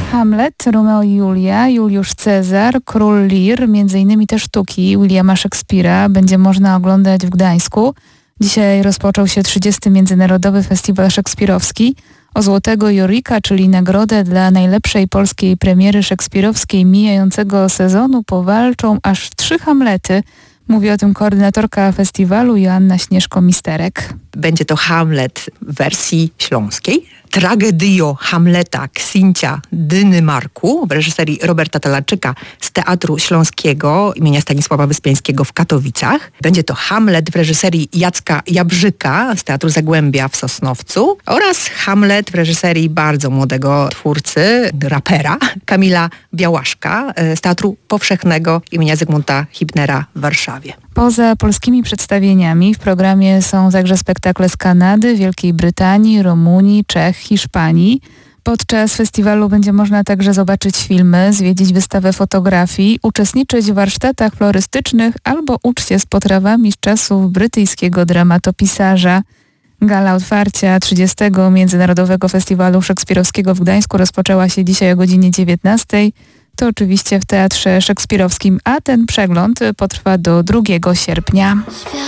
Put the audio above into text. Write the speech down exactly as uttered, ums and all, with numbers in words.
Hamlet, Romeo i Julia, Juliusz Cezar, Król Lear, między innymi te sztuki Williama Szekspira będzie można oglądać w Gdańsku. Dzisiaj rozpoczął się trzydziesty Międzynarodowy Festiwal Szekspirowski. O Złotego Jorika, czyli nagrodę dla najlepszej polskiej premiery szekspirowskiej mijającego sezonu, powalczą aż trzy Hamlety. Mówi o tym koordynatorka festiwalu Joanna Śnieżko-Misterek. Będzie to Hamlet w wersji śląskiej. Tragedio Hamleta Księcia Dynymarku w reżyserii Roberta Talarczyka z Teatru Śląskiego imienia Stanisława Wyspiańskiego w Katowicach. Będzie to Hamlet w reżyserii Jacka Jabrzyka z Teatru Zagłębia w Sosnowcu oraz Hamlet w reżyserii bardzo młodego twórcy, rapera Kamila Białaszka z Teatru Powszechnego imienia Zygmunta Hibnera w Warszawie. Poza polskimi przedstawieniami w programie są także spektakle z Kanady, Wielkiej Brytanii, Rumunii, Czech, Hiszpanii. Podczas festiwalu będzie można także zobaczyć filmy, zwiedzić wystawę fotografii, uczestniczyć w warsztatach florystycznych albo uczyć się z potrawami z czasów brytyjskiego dramatopisarza. Gala otwarcia trzydziestego Międzynarodowego Festiwalu Szekspirowskiego w Gdańsku rozpoczęła się dzisiaj o godzinie dziewiętnastej. To oczywiście w Teatrze Szekspirowskim, a ten przegląd potrwa do drugiego sierpnia.